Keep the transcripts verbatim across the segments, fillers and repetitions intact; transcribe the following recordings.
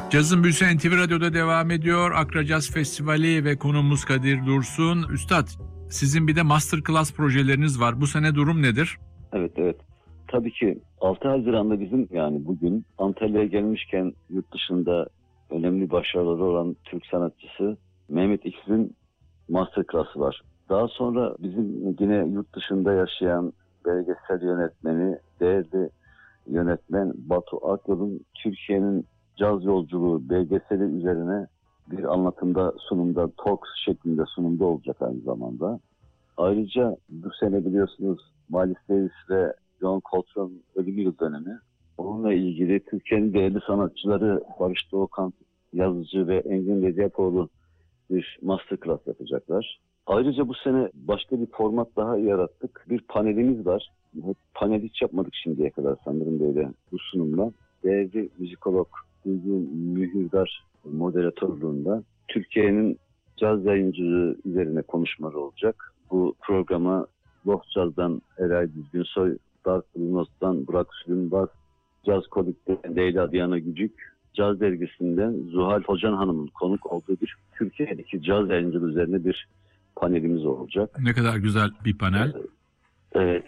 Cazın Büyüsü N T V Radyo'da devam ediyor. Akra Caz Festivali ve konuğumuz Kadir Dursun. Üstad, sizin bir de masterclass projeleriniz var. Bu sene durum nedir? Evet, evet. Tabii ki altı Haziran'da bizim, yani bugün Antalya'ya gelmişken yurt dışında önemli başarıları olan Türk sanatçısı Mehmet X'in masterclass'ı var. Daha sonra bizim yine yurt dışında yaşayan belgesel yönetmeni, değerli yönetmen Batu Akyol'un Türkiye'nin caz yolculuğu belgeseli üzerine bir anlatımda, sunumda, talks şeklinde sunumda olacak aynı zamanda. Ayrıca bu sene biliyorsunuz Miles Davis ve John Coltrane ölüm yıl dönemi. Onunla ilgili Türkiye'nin değerli sanatçıları Barış Doğukan, yazıcı ve Engin Recep-oğlu bir masterclass yapacaklar. Ayrıca bu sene başka bir format daha yarattık. Bir panelimiz var. Panel hiç yapmadık şimdiye kadar sanırım böyle bu sunumla. Değerli müzikolog Duygu Mühürdar moderatörlüğünde Türkiye'nin caz yayıncılığı üzerine konuşmalar olacak. Bu programa Lost Jazz'dan Eray Düzgünsoy, Dark Blue Notes'tan Burak Sülünbaz, Caz Kodik'ten Leyla Diana Gücük, Caz Dergisi'nden Zuhal Hocan Hanım'ın konuk olduğu bir Türkiye'deki caz yayıncılığı üzerine bir panelimiz olacak. Ne kadar güzel bir panel. Evet,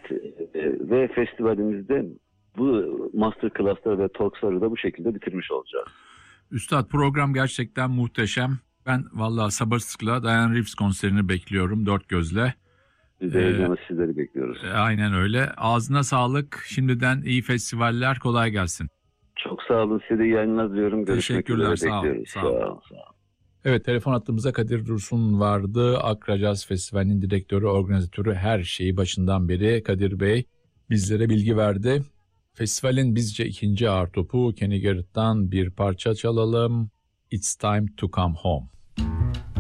ve festivalimizde bu masterclass'lar ve talks'ları da bu şekilde bitirmiş olacağız. Üstad, program gerçekten muhteşem. Ben vallahi sabırsızlıkla Diane Reeves konserini bekliyorum dört gözle. Biz de heyecanla ee, sizleri bekliyoruz. Aynen öyle. Ağzına sağlık. Şimdiden iyi festivaller, kolay gelsin. Çok sağ olun. Size de iyi yayınlar diliyorum. Görüşmek üzere, sağ olun, bekliyoruz. Sağ olun. Sağ olun. Sağ olun. Evet, telefon hattımızda Kadir Dursun vardı. Akra Caz Festivali'nin direktörü, organizatörü, her şeyi başından beri. Kadir Bey bizlere bilgi verdi. Festivalin bizce ikinci ağır topu Kenny Garrett'tan bir parça çalalım. It's Time to Come Home.